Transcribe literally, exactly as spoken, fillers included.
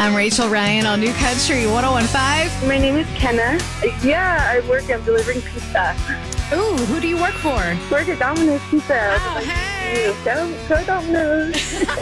I'm Rachel Ryan on New Country one oh one point five. My name is Kenna. Yeah, I work. I'm delivering pizza. Ooh, who do you work for? Work at Domino's Pizza. Oh, hey. Go, go Domino's.